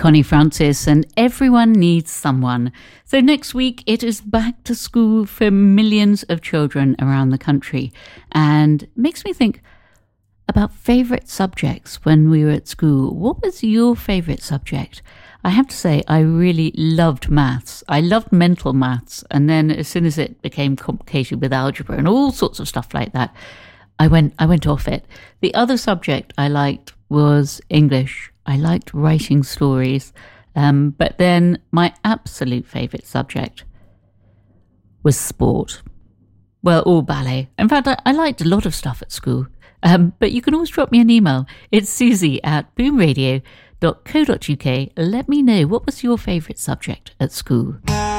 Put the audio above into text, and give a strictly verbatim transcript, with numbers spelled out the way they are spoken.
Connie Francis, and everyone needs someone. So next week it is back to school for millions of children around the country, and it makes me think about favourite subjects when we were at school. What was your favourite subject? I have to say I really loved maths. I loved mental maths, and then as soon as it became complicated with algebra and all sorts of stuff like that, I went I went off it. The other subject I liked was English. I liked writing stories, um, but then my absolute favourite subject was sport. Well, all ballet. In fact, I, I liked a lot of stuff at school, um, but you can always drop me an email. It's Susie at boomradio dot co dot uk. Let me know, what was your favourite subject at school?